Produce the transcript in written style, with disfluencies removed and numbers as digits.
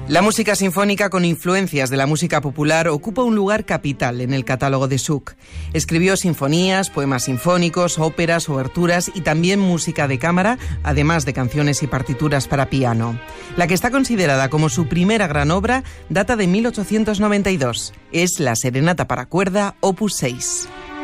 La música sinfónica con influencias de la música popular ocupa un lugar capital en el catálogo de Schuch. Escribió sinfonías, poemas sinfónicos, óperas, oberturas y también música de cámara, además de canciones y partituras para piano. La que está considerada como su primera gran obra data de 1892. Es la Serenata para cuerda, opus 6.